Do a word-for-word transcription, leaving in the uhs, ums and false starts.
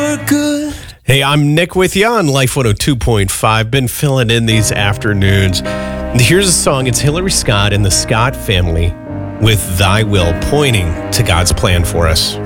for good. Hey, I'm Nick with you on Life one oh two point five. Been filling in these afternoons. Here's a song. It's Hillary Scott and the Scott family with Thy Will, pointing to God's plan for us.